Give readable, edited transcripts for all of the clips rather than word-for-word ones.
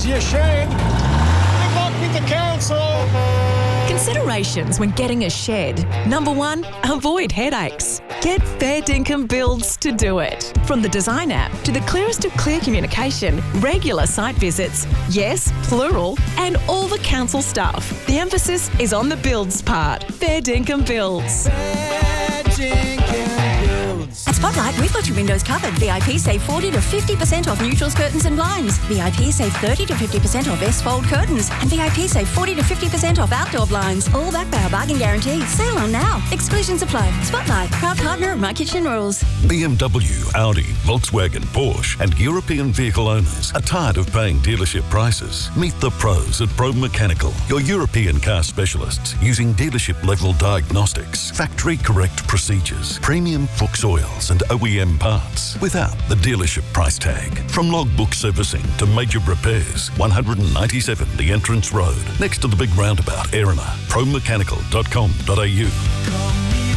Here's your shed. Good luck with the council. Considerations when getting a shed. Number 1, avoid headaches. Get Fair Dinkum Builds to do it. From the design app to the clearest of clear communication, regular site visits, yes, plural, and all the council stuff. The emphasis is on the builds part. Fair Dinkum Builds. At Spotlight, we've got your windows covered. VIP save 40 to 50% off neutrals, curtains and blinds. VIP save 30 to 50% off S-fold curtains. And VIP save 40 to 50% off outdoor blinds. All backed by our bargain guarantee. Sale on now. Exclusions apply. Spotlight, proud partner of My Kitchen Rules. BMW, Audi, Volkswagen, Porsche and European vehicle owners are tired of paying dealership prices. Meet the pros at Pro Mechanical, your European car specialists, using dealership-level diagnostics, factory-correct procedures, premium Fuchs oils and OEM parts without the dealership price tag. From logbook servicing to major repairs, 197 The Entrance Road, next to the big roundabout, Erina. promechanical.com.au.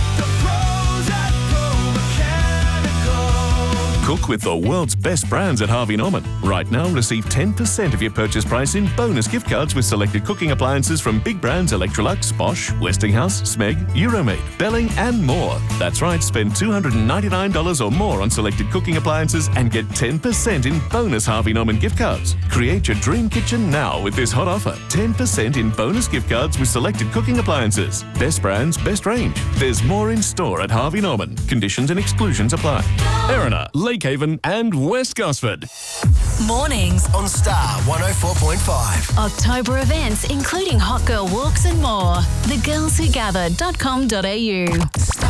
Cook with the world's best brands at Harvey Norman. Right now, receive 10% of your purchase price in bonus gift cards with selected cooking appliances from big brands Electrolux, Bosch, Westinghouse, Smeg, Euromade, Belling and more. That's right, spend $299 or more on selected cooking appliances and get 10% in bonus Harvey Norman gift cards. Create your dream kitchen now with this hot offer. 10% in bonus gift cards with selected cooking appliances. Best brands, best range. There's more in store at Harvey Norman. Conditions and exclusions apply. Erina, Lakehaven and West Gosford. Mornings on Star 104.5. October events including Hot Girl Walks and more. Thegirlswhogather.com.au.